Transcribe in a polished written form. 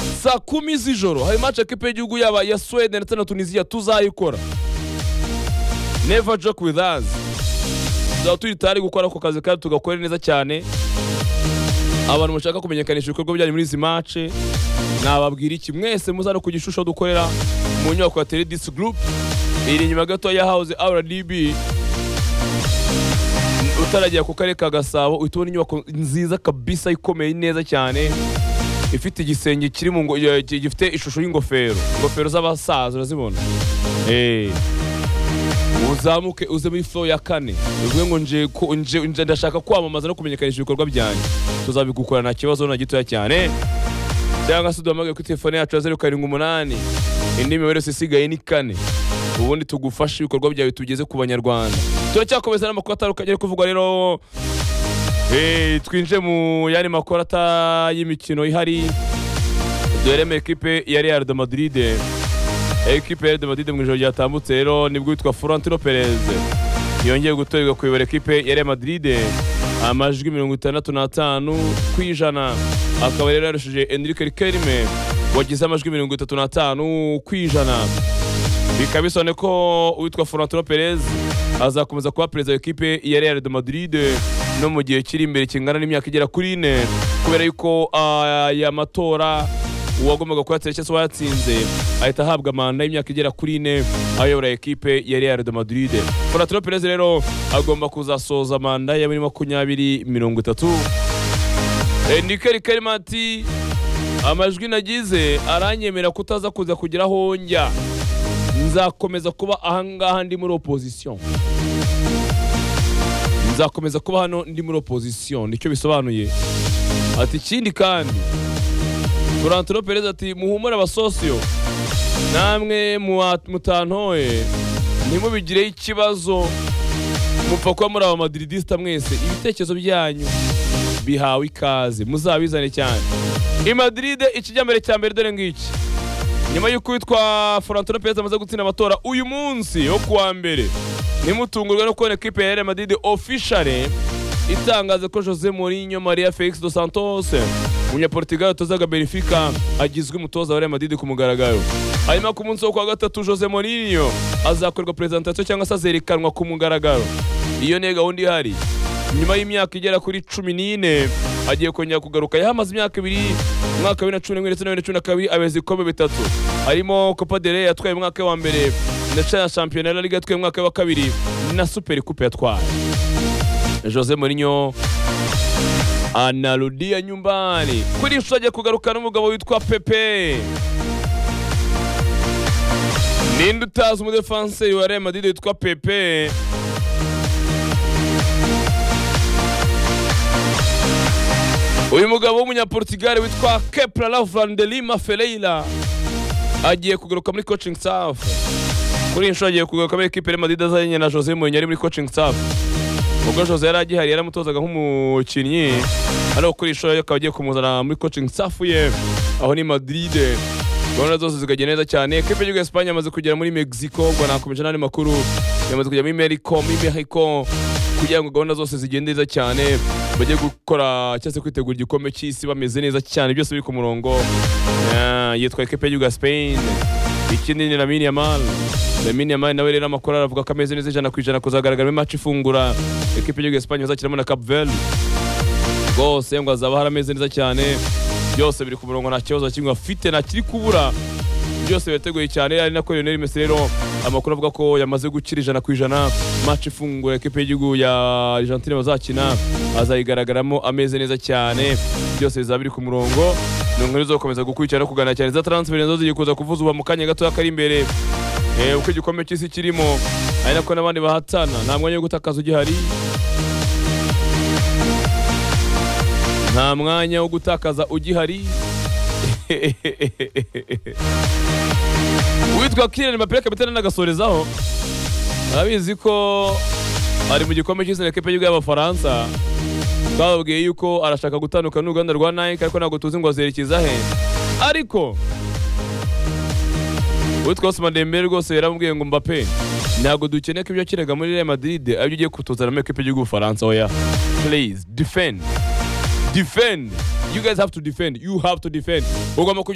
saa 10 z'ijoro hari match equipe y'igihugu yaba ya Sweden ndetse na Tunisia tuzayikora. Never joke with us. Turi gukora ko kazi kandi tugakora neza cyane. Abantu mushaka kumenyekanisha ibikorwa byanyu muri izi match nababwira iki mwese muzana ku gishusho dukorera mu nyubako ya Teledis Group iri nyuma gato ya House RDB utaragiye ku karere ka Gasabo utubona inyubako nziza kabisa ikomeye neza cyane ifite igisenge kiri mu gifite ishusho y'ingofero z'abasaza urazibona uzamuke uze muri flow ya 4 uvuge ngo nje ndashaka kwamamaza no kumenyekanisha ibikorwa byanyu tuzabigukora nta kibazo na gitoya cyane cyangwa se duhamagaye kuri telefone yacu ya 078 indi mibare isigaye ni 4 ubundi tugufasha ibikorwa byawe tugeze ku banyarwanda turacyakomeza n'amakuru atandukanye kuvugwa rero twinje mu yani makuru y'imikino ihari duhereme equipe ya Real de Madrid equipe ya Real de Madrid mu ijoro ryatambutse rero nibwo witwa Florentino Perez yongeye gutorerwa kuyobora equipe ya Real Madrid amajwi 65% akaba rero yarushije Enrique Riquelme wagize amajwi 35% bikabisone ko witwa Florentino Perez azakomeza kuba perezida w'equipe ya Real de Madrid no mu gihe kiri imbere kingana n'imyaka igera kuri 4 kubera yuko ya matora uwagombaga kwatira cyangwa yatsinze ahita ahabwa manda y'imyaka igera kuri 4 ayobora equipe ya Real de Madrid. Florentino Perez rero agomba kuzasoza manda ya 2030. Enrique Riquelme ati amajwi nagize aranyemera kutaza kuza kugeraho njya nzakomeza kuba ahangaha ndi muri opposition nzakomeza kuba hano ndi muri opposition nicyo bisobanuye ati ikindi kandi Florentino Perez ati muhumure abasosio namwe mutantoye ntimubigireho ikibazo mupfa kuba muri aba Madridista mwese ibitekerezo byanyu bihawe ikaze muzabizane cyane i Madrid ikijyambere cya mbere dore ngiki nyuma y'uko witwa Florentino Perez amaze gutsinda amatora uyu munsi wo kuwa mbere nimutungurwa no kubona equipe ya Real Madrid officially itangaza ko Jose Mourinho Maria Felix dos Santos umunyaportugal utozaga Benfica agizwe umutoza wa Real Madrid ku mugaragaro. Hanyuma ku munsi wo kuwa gatatu Jose Mourinho azakorwa presentation cyangwa se azerekanwa ku mugaragaro. Iyo ni gahunda ihari nyuma y'imyaka igera kuri 14 agiye kongera kugaruka yahamaze imyaka 2 mwaka wa 2011 ndetse na 2012 abeze ibikombe bitatu harimo Copa del Rey yatwaye mwaka wa mbere ndetse na Champions League yatwaye mwaka wa kabiri na Super Coupe yatwaye. Jose Mourinho anarudia nyumbani kuri ushaje kugaruka n'umugabo witwa Pepe. Ninde utazi umudefenseur wa Real Madrid witwa Pepe? Uyu mugabo w'umunyaportugal witwa Kepler Lavran de Lima Ferreira agiye kugaruka muri coaching staff. Kuri insho agiye kugaruka muri equipe ya Madrid azanye na Jose Mourinho ari muri coaching staff. Ubwo Jose yari agihari yaramutozaga nk'umukinnyi ariko kuri insho akaba agiye kumuzana muri coaching staff ye aho ni Madrid. Gahunda zose zikagenda neza cyane. Equipe y'Igihugu Espagne yamaze kugera muri Mexico ubwo nakomeje n'andi makuru yamaze kujya muri Mexico kugira ngo gahunda zose zigende neza cyane bajye gukora cyase kwitegura igikombe cy'isi bameze neza cyane byose biri ku murongo. Yitwa equipe y'Igihugu Spain ikindi ni Lamine Yamal nawe rero amakuru aravuga ko ameze neza 100% kuzagaragara mu match ifungura equipe y'Igihugu Espagne bazakiramo na Cape Verde gose ngo azaba harameze neza cyane byose biri ku murongo nta kibazo kimwe afite nta kiri kubura byose biteguye cyane ari nako Lionel Messi rero amakuru avuga ko yamaze gukira 100% match ifungura equipe y'igihugu ya Argentine bazakina azayigaragaramo ameze neza cyane byose bizabiri ku murongo nongere zokomeza gukurikirana kugana cyane za transfer nazo zigiye kuza kuvuza uba mu kanya gato yakari imbere uko igikombe cy'isi kirimo ari nako nabandi bahatana nta mwanya wo gutakaza ugihari nta mwanya wo gutakaza ugihari. Witwa Kylian Mbappé kapitana n'agasorezaho abizi ko ari mu gikombe cy'isi n'equipe y'Igihugu y'Abafaransa babwiye yuko arashaka gutandukana n'Uruganda rwa Nike ariko ntabwo tuzi ngo azerekeza he ariko witwa Ousmane Dembele rwose yaramubwiye ngo Mbappé ntabwo dukeneye ko ibyo kirega muri Real Madrid aribyo ugiye kutuzana mu equipe y'Igihugu y'Abafaransa oya please defend you guys have to defend.